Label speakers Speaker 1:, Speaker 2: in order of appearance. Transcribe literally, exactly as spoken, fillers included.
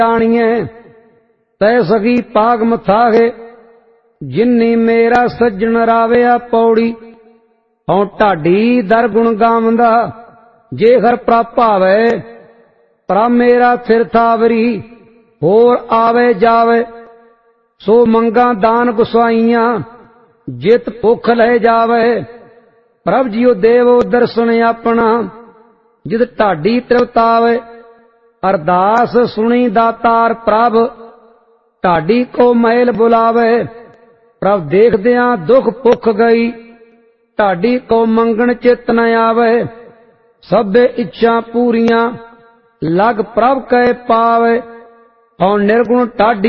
Speaker 1: जानिए तै सगी पाग मथागे जिन्नी मेरा सज्जन राविया पौड़ी हूँ ढाडी दर गुण गावंदा जे हर प्रभ भावे प्रभ मेरा फिर थावरी होर आवे जावे सो मंगा दान गुसाइया जित भुख ले जावे प्रभ जियो देवो दर्शन अपना जित ढाडी तृप्तावे अरदास सुनी दातार प्रभ ढाडी को मैल बुलावे प्रभ देखदिया दुख भुख गई ढाडी को मंगण चित न आवे सबे इच्छा पूरियां लग प्रभ कै पावे हूँ निर्गुण ढाडी